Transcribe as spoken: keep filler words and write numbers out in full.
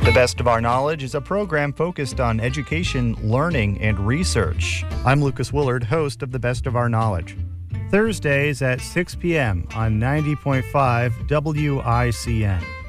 The Best of Our Knowledge is a program focused on education, learning, and research. I'm Lucas Willard, host of The Best of Our Knowledge. Thursdays at six p.m. on ninety point five W I C N.